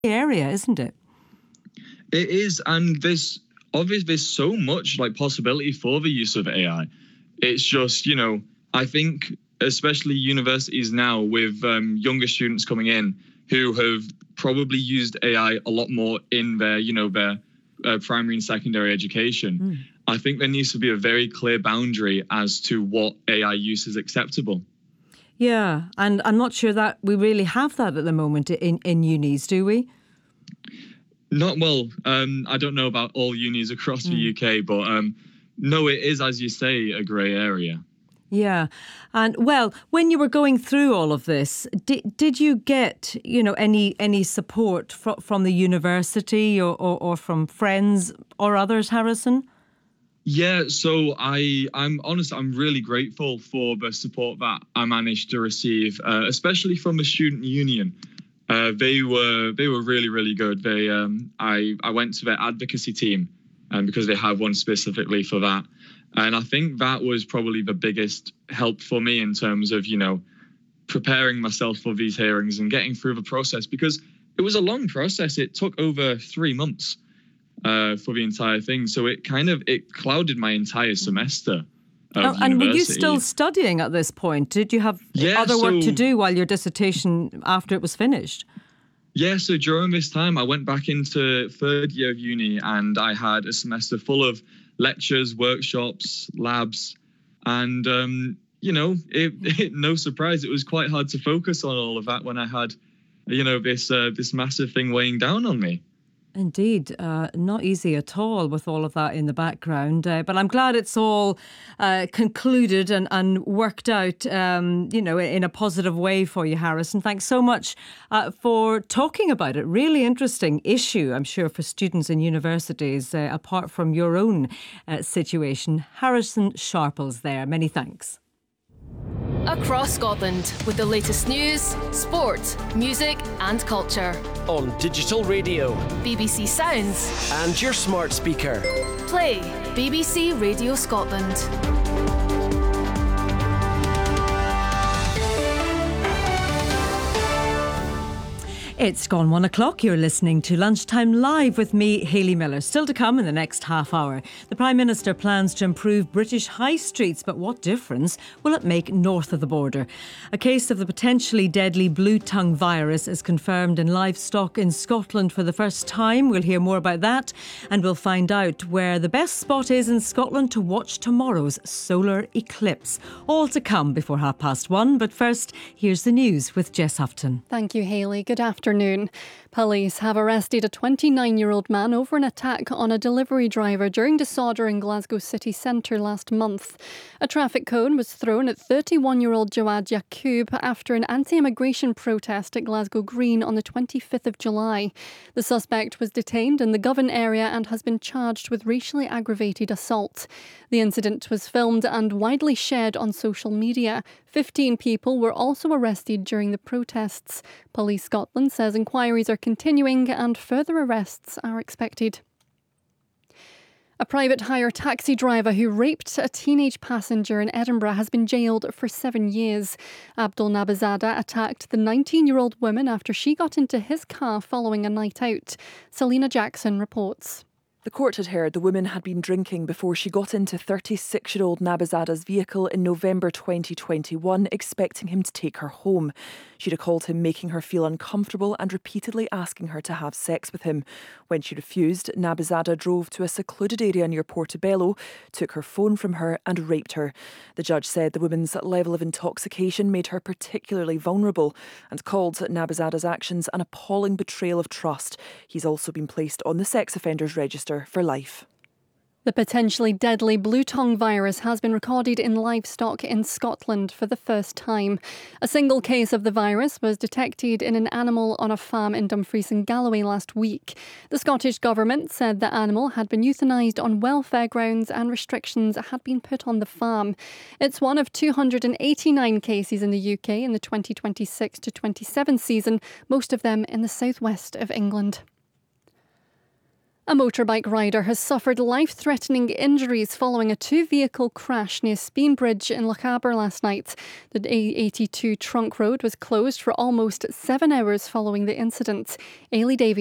area, isn't it? It is, and there's so much like possibility for the use of AI. It's just, I think especially universities now with younger students coming in who have probably used AI a lot more in their primary and secondary education. I think there needs to be a very clear boundary as to what AI use is acceptable. Yeah, and I'm not sure that we really have that at the moment in unis, do we? Not well. I don't know about all unis across the UK, but no, it is, as you say, a grey area. Yeah. And well, when you were going through all of this, did you get, any support from the university or from friends or others, Harrison? Yeah, so I'm honest, I'm really grateful for the support that I managed to receive, especially from the student union. They were really, really good. I went to their advocacy team because they have one specifically for that. And I think that was probably the biggest help for me in terms of, preparing myself for these hearings and getting through the process, because it was a long process. It took over 3 months for the entire thing. So it clouded my entire semester. And were you still studying at this point? Did you have other work to do while your dissertation after it was finished? Yeah, so during this time, I went back into third year of uni and I had a semester full of lectures, workshops, labs, and, no surprise, it was quite hard to focus on all of that when I had, this massive thing weighing down on me. Indeed, not easy at all with all of that in the background. But I'm glad it's all concluded and worked out, in a positive way for you, Harrison. Thanks so much for talking about it. Really interesting issue, I'm sure, for students in universities, apart from your own situation. Harrison Sharples there. Many thanks. Across Scotland with the latest news, sport, music and culture. On digital radio, BBC Sounds and your smart speaker. Play BBC Radio Scotland. It's gone 1 o'clock. You're listening to Lunchtime Live with me, Hayley Miller. Still to come in the next half hour. The Prime Minister plans to improve British high streets, but what difference will it make north of the border? A case of the potentially deadly blue tongue virus is confirmed in livestock in Scotland for the first time. We'll hear more about that, and we'll find out where the best spot is in Scotland to watch tomorrow's solar eclipse. All to come before 1:30. But first, here's the news with Jess Houghton. Thank you, Hayley. Good afternoon. Police have arrested a 29-year-old man over an attack on a delivery driver during disorder in Glasgow city centre last month. A traffic cone was thrown at 31-year-old Jawad Yaqub after an anti-immigration protest at Glasgow Green on the 25th of July. The suspect was detained in the Govan area and has been charged with racially aggravated assault. The incident was filmed and widely shared on social media. 15 people were also arrested during the protests. Police Scotland says inquiries are continuing and further arrests are expected. A private hire taxi driver who raped a teenage passenger in Edinburgh has been jailed for 7 years. Abdul Nabizada attacked the 19-year-old woman after she got into his car following a night out. Selena Jackson reports. The court had heard the woman had been drinking before she got into 36-year-old Nabizada's vehicle in November 2021, expecting him to take her home. She'd called him, making her feel uncomfortable and repeatedly asking her to have sex with him. When she refused, Nabizada drove to a secluded area near Portobello, took her phone from her and raped her. The judge said the woman's level of intoxication made her particularly vulnerable and called Nabizada's actions an appalling betrayal of trust. He's also been placed on the sex offenders register for life. The potentially deadly blue tongue virus has been recorded in livestock in Scotland for the first time. A single case of the virus was detected in an animal on a farm in Dumfries and Galloway last week. The Scottish Government said the animal had been euthanised on welfare grounds and restrictions had been put on the farm. It's one of 289 cases in the UK in the 2026-27 season, most of them in the southwest of England. A motorbike rider has suffered life-threatening injuries following a two-vehicle crash near Speen Bridge in Lochaber last night. The A82 trunk road was closed for almost 7 hours following the incident. Ailey Davies